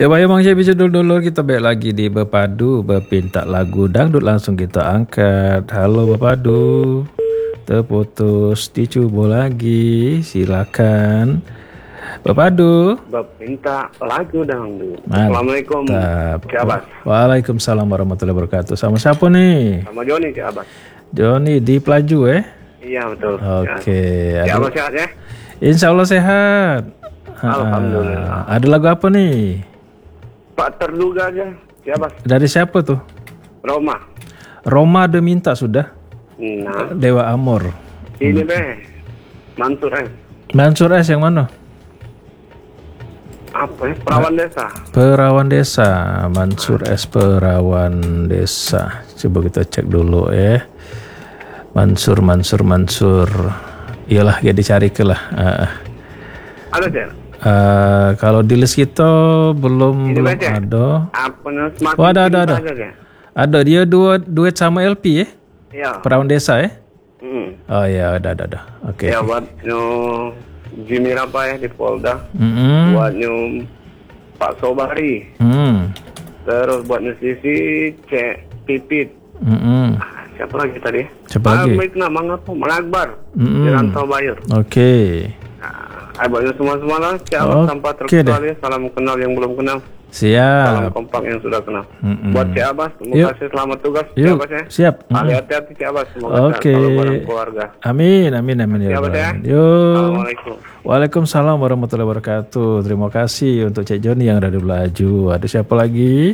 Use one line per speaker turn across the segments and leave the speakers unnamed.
Ya Pak Emang saya bisa dulu kita balik lagi di Bepadu Bepinta lagu dangdut langsung kita angkat. Halo Bepadu, terputus dicoba lagi, silakan Bepadu.
Bepinta lagu dangdut. Assalamualaikum Cik Abbas.
Waalaikumsalam warahmatullahi wabarakatuh. Sama siapa nih?
Sama Joni Cik Abbas.
Joni di Pelaju
Iya betul.
Oke.
Cik Abbas sehat ya?
Insya Allah sehat.
Alhamdulillah.
Ada lagu apa nih?
Pak terduga aja Cik Abbas.
Dari siapa tuh?
Roma
udah minta sudah.
Nah
Dewa Amor.
ini Mansur
Mansur S yang mana?
Apa ya? Perawan Desa.
Perawan Desa. Mansur S Perawan Desa. Coba kita cek dulu ya. Mansur. Iyalah ya dicari ke lah.
Ada Cik?
Kalau di list kita belum ada.
Apa
Oh ada. Ada dia duet sama LP ya?
Iya.
Perawan Desa ya? Oh ya ada. Oke.
Ya buat Jimmy Rapa ya di Polda. Buat Pak Sobari. Terus buat Sisi Cek Pipit. Siapa lagi tadi?
Siapa lagi?
Mang Akbar. Di Rantau Bayur.
Oke.
Buatnya semua lah. Cik tanpa terkecuali. Salam kenal yang belum kenal.
Siap.
Salam kompak yang sudah kenal. Buat Cik Abbas, terima kasih selamat tugas Cik
Yuk.
Abbas ya.
Siap.
Hati-hati Cik Abbas, semoga sehat selalu bareng keluarga.
Amin
Cik
ya
Abbas ya.
Yuk.
Assalamualaikum.
Waalaikumsalam warahmatullahi wabarakatuh. Terima kasih untuk Cik Joni yang ada di Belaju. Ada siapa lagi?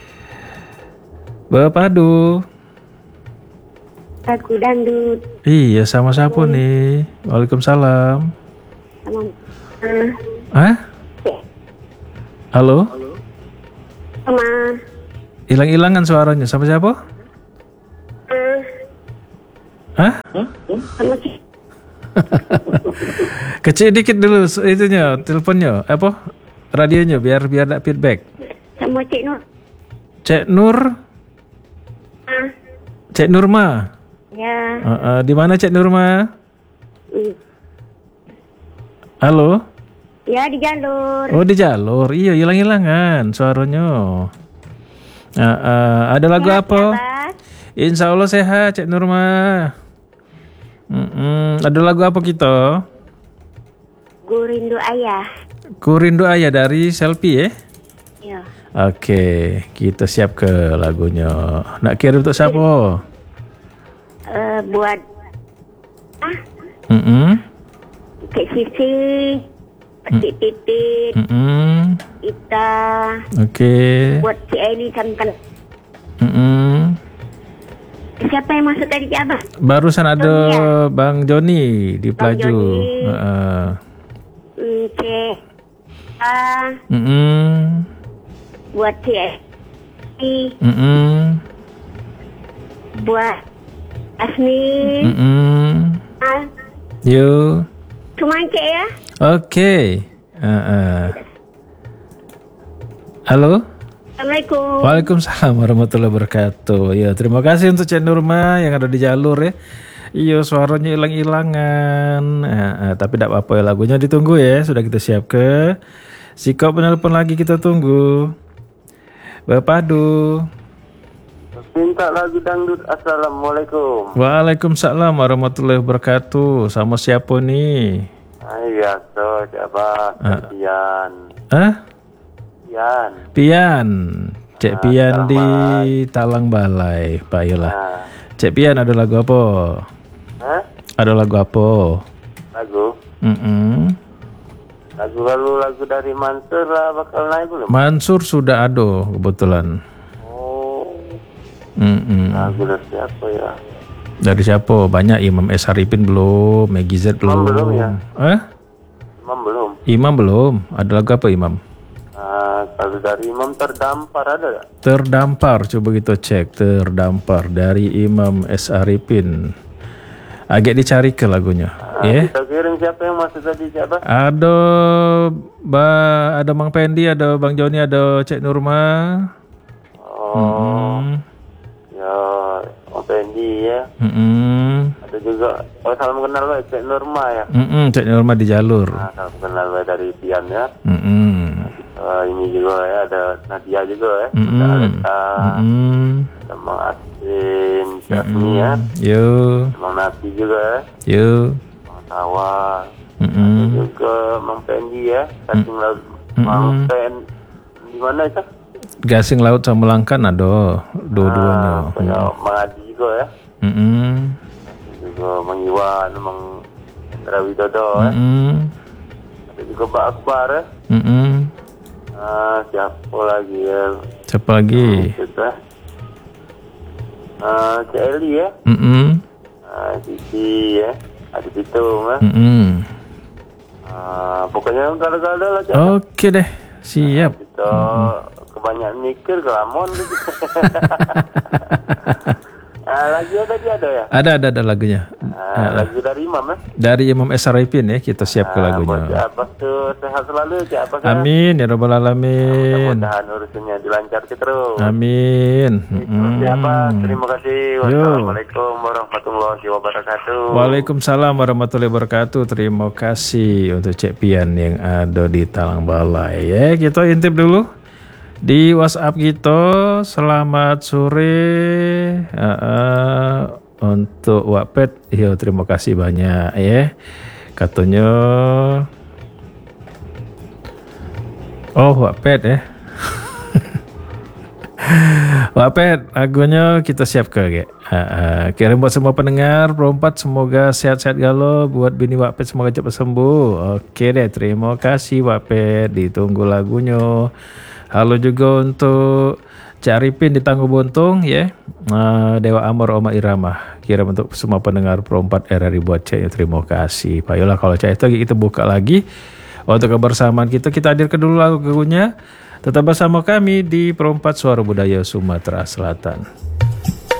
Bepadu.
Lagu dangdut.
Iya, sama siapa nih? Waalaikumsalam.
Sama
Halo?
sama
Hilang-hilangan suaranya. Sama siapa? Hah?
sama Cik.
Kecil dikit dulu itunya, teleponnya, apa? Radionya biar ada feedback.
Sama Cik Nur.
Cek Nur? Cek Nurma?
Ya.
Di mana Cek Nurma? Halo?
Ya di jalur.
Oh di jalur. Iya hilang-hilangan suaranya. Ada lagu
Sehat,
apa?
Abbas?
Insya Allah sehat Cek Nurma. Ada lagu apa kita?
Ku rindu ayah.
Ku rindu ayah dari Selfie ya?
Ya.
Oke, kita siap ke lagunya. Nak kirim untuk siapa?
Buat Cik Sisi, Cik Pipit, Ita.
Oke.
Buat Cik Aini kan. Siapa yang masuk tadi Cik Abbas?
Barusan ada
Joni ya?
Bang Joni di Pelaju.
Cik buat Cik buat Asmi.
Yuk.
Cuma Cik ya.
Oke. Halo.
Assalamualaikum.
Waalaikumsalam warahmatullahi wabarakatuh. Ya, terima kasih untuk Cik Nurma yang ada di jalur ya. Iya, suaranya hilang-hilangan. Tapi tidak apa-apa ya, lagunya ditunggu ya. Sudah kita siap ke. Sikap penelpon lagi kita tunggu. Bepadu.
Minta lagu dangdut. Assalamualaikum.
Waalaikumsalam warahmatullahi wabarakatuh. Sama siapa nih?
Iya, Cik Abbas. Pian.
Pian. Cek Pian di Talang Balai. Baiklah. Cek Pian ada lagu apa? Ada lagu apa?
Lagu lagu dari Mansur bakal naik belum?
Mansur sudah ada kebetulan.
Lagu dari siapa ya?
Dari siapa? Banyak. Imam S. Haripin belum, Maggie Z belum.
Imam belum ya?
Imam belum. Imam belum. Ada lagu apa Imam?
Kalau dari Imam Terdampar ada gak?
Terdampar, coba kita cek. Terdampar dari Imam S. Haripin. Agak dicari ke lagunya.
Kita kirim siapa yang masuk tadi siapa?
Ada Mang Pendi, ada Bang Joni, ada Cek Nurma.
Ya, Mang Pendi ya. Ada juga. Salam kenal Cek Nurma ya.
Cek Nurma di jalur.
Salam kenal dari Pian ya.
Ini juga ya, ada Nadia juga ya. Ada Aleta, Mang Asin, Syafni ya.
Yo.
Mang Nafi juga ya.
Yo.
Mang Tawa. Ada juga Mang Pendi ya. Gasing Laut. Mang Pen di mana itu?
Gasing Laut sama Langkan ada dua-duanya.
Mang Adi juga ya. Juga Mang Iwan, Mang Hendra Widodo ya. Ada juga Pak Akbar ya. Siapa lagi ya?
Siapa lagi?
Cik Eli ya. Cici ya. Ada Pitung ya. Pokoknya gala-gala lah.
Oke deh, siap.
Kita kebanyakan mikir kelamon gitu. Lagi ada ya?
Ada lagunya.
Lagu dari Imam ya?
Dari Imam Esaripin ya, kita siap ke lagunya.
Apa tuh, sehat selalu Cik Abbas.
Amin ya rabbal alamin.
Mudah-mudahan urusannya dilancarkan terus.
Amin.
Terima kasih. Wassalamualaikum warahmatullahi wabarakatuh.
Waalaikumsalam warahmatullahi wabarakatuh. Terima kasih untuk Cek Pian yang ada di Talang Balai ya. Kita intip dulu di WhatsApp kita. Selamat sore untuk Wapet. Yo, terima kasih banyak ya. Katanya Wapet ya. Wapet, lagunya kita siap ke kirim buat semua pendengar perempat, semoga sehat-sehat galau. Buat bini Wapet semoga cepat sembuh. Oke deh, terima kasih Wapet, ditunggu lagunya. Halo juga untuk Cik Arifin di Tangguh Buntung ya. Dewa Amor Oma Irama kirim untuk semua pendengar perempat RRI buat Cik. Terima kasih. Baiklah, kalau Cik itu kita buka lagi untuk kebersamaan kita hadirkan dulu lagunya. Tetap bersama kami di Perempat Suara Budaya Sumatera Selatan.